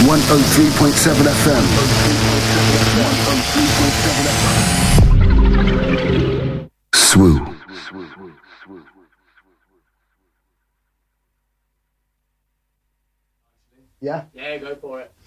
103.7 FM. Swoo. Yeah? Yeah, go for it.